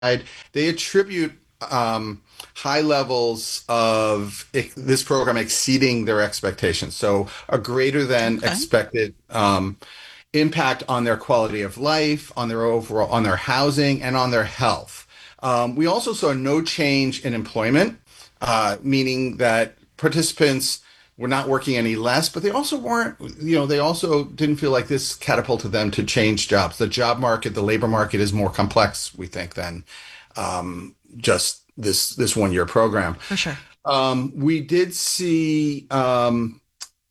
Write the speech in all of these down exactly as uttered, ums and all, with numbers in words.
they attribute um, high levels of ex- this program exceeding their expectations. So a greater than Okay. expected um, impact on their quality of life, on their overall, on their housing, and on their health. Um, we also saw no change in employment, uh, meaning that participants were not working any less, but they also weren't, you know, they also didn't feel like this catapulted them to change jobs. The job market, the labor market is more complex, we think, than um, just this this one year program. For sure. Um, we did see um,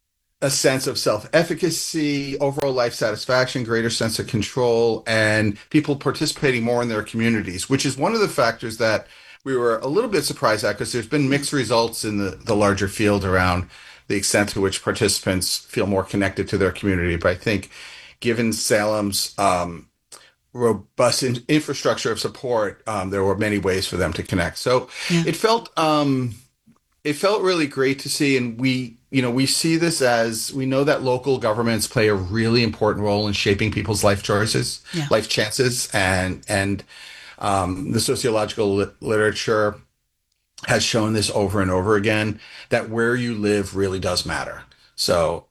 a sense of self-efficacy, overall life satisfaction, greater sense of control, and people participating more in their communities, which is one of the factors that we were a little bit surprised at because there's been Yeah. mixed results in the, the larger field around the extent to which participants feel more connected to their community. But I think given Salem's um, robust in- infrastructure of support, um, there were many ways for them to connect. So Yeah. it felt um, it felt really great to see, and we you know we see this as we know that local governments play a really important role in shaping people's life choices, Yeah. life chances, and and um, the sociological li- literature has shown this over and over again that where you live really does matter. So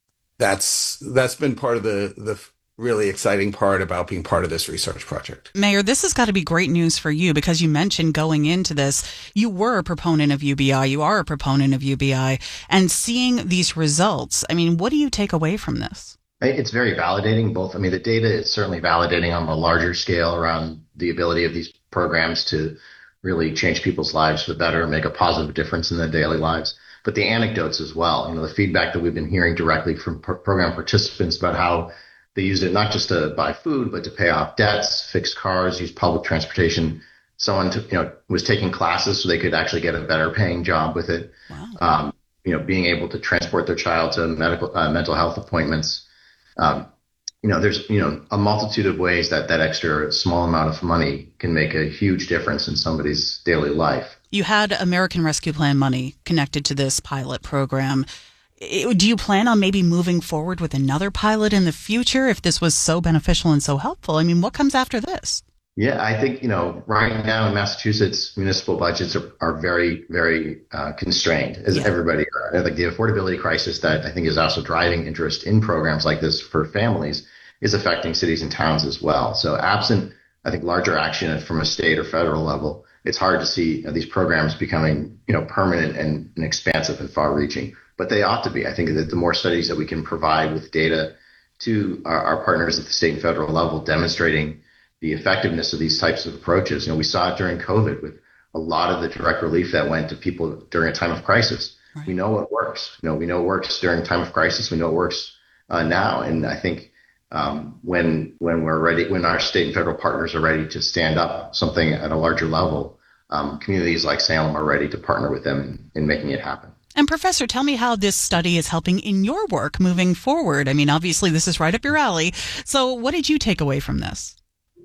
that's that's been part of the the really exciting part about being part of this research project. Mayor, this has got to be great news for you because you mentioned going into this, you were a proponent of U B I, you are a proponent of U B I, and seeing these results. I mean, what do you take away from this? It's very validating. Both, I mean, the data is certainly validating on the larger scale around the ability of these programs to really change people's lives for the better, make a positive difference in their daily lives. But the anecdotes as well, you know, the feedback that we've been hearing directly from pro- program participants about how they use it not just to buy food, but to pay off debts, fix cars, use public transportation. Someone took, you know, was taking classes so they could actually get a better paying job with it. Wow. Um, you know, being able to transport their child to medical, uh, mental health appointments. Um, you know, there's, you know, a multitude of ways that that extra small amount of money can make a huge difference in somebody's daily life. You had American Rescue Plan money connected to this pilot program. I- Do you plan on maybe moving forward with another pilot in the future if this was so beneficial and so helpful? I mean, what comes after this? Yeah, I think, you know, right now in Massachusetts, municipal budgets are, are very, very uh, constrained, as Yeah. everybody are. Like the affordability crisis that I think is also driving interest in programs like this for families is affecting cities and towns as well. So absent, I think, larger action from a state or federal level, it's hard to see uh, these programs becoming, you know, permanent and, and expansive and far reaching. But they ought to be. I think that the more studies that we can provide with data to our, our partners at the state and federal level demonstrating the effectiveness of these types of approaches. You know, we saw it during COVID with a lot of the direct relief that went to people during a time of crisis. We Right. know what works. You know, we know it works during a time of crisis. We know it works uh, now. And I think um, when when we're ready, when our state and federal partners are ready to stand up something at a larger level, um, communities like Salem are ready to partner with them in, in making it happen. And Professor, tell me how this study is helping in your work moving forward. I mean, obviously this is right up your alley. So what did you take away from this?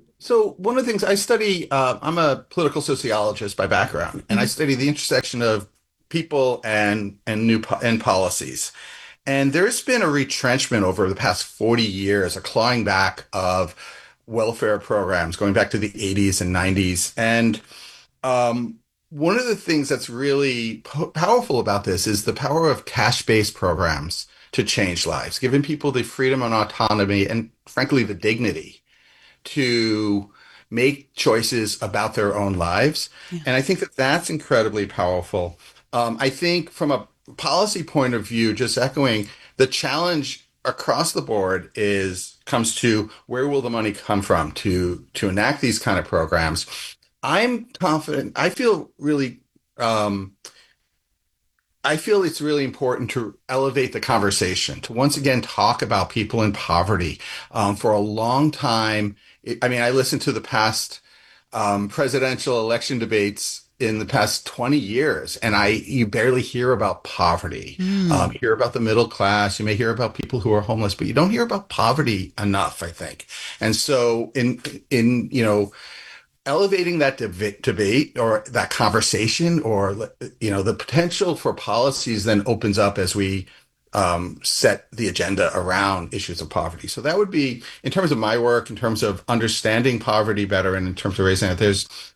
So one of the things I study, uh, I'm a political sociologist by background, and I Mhm. study the intersection of people and and new po- and policies. And there's been a retrenchment over the past forty years, a clawing back of welfare programs going back to the eighties and nineties. And um, one of the things that's really po- powerful about this is the power of cash-based programs to change lives, giving people the freedom and autonomy and, frankly, the dignity to make choices about their own lives. Yeah. And I think that that's incredibly powerful. Um, I think from a policy point of view, just echoing the challenge across the board is comes to where will the money come from to to enact these kind of programs. I'm confident. I feel really um, I feel it's really important to elevate the conversation, to once again talk about people in poverty. Um, for a long time, it, I mean, I listened to the past um, presidential election debates in the past twenty years, and I you barely hear about poverty. Um, Mm. you hear about the middle class, you may hear about people who are homeless, but you don't hear about poverty enough, I think. And so, in in you know elevating that deb- debate or that conversation or you know the potential for policies then opens up as we um, set the agenda around issues of poverty. So that would be, in terms of my work, in terms of understanding poverty better, and in terms of raising it. There's